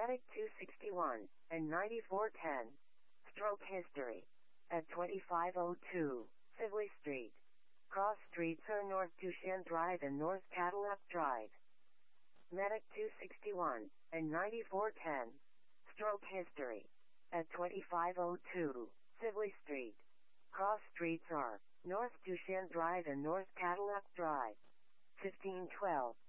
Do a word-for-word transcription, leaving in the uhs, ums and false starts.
Medic two sixty-one and ninety-four ten. Stroke history. At twenty-five oh two, Sibley Street. Cross streets are North Duchesne Drive and North Cadillac Drive. Medic two sixty-one and ninety-four ten. Stroke history. At twenty-five oh two, Sibley Street. Cross streets are North Duchesne Drive and North Cadillac Drive. fifteen twelve.